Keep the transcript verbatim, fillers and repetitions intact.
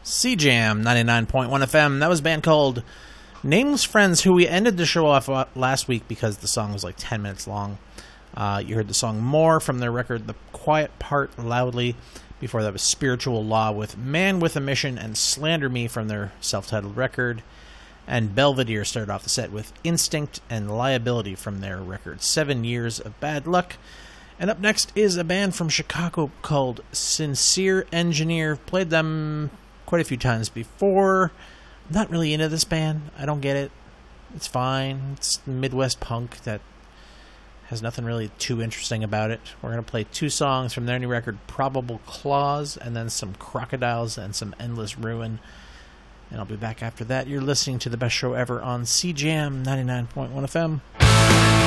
C-Jam, ninety-nine point one F M. That was a band called Nameless Friends, who we ended the show off last week because the song was like ten minutes long. Uh, you heard the song More from their record The Quiet Part Loudly. Before that was Spiritual Law with Man with a Mission and Slander Me from their self-titled record. And Belvedere started off the set with Instinct and Liability from their record Seven Years of Bad Luck. And up next is a band from Chicago called Sincere Engineer. Played them quite a few times before. I'm not really into this band. I don't get it. It's fine. It's Midwest punk that has nothing really too interesting about it. We're going to play two songs from their new record, Probable Clause, and then some Crocodiles and some Endless Ruin. And I'll be back after that. You're listening to the best show ever on C-Jam ninety-nine point one F M.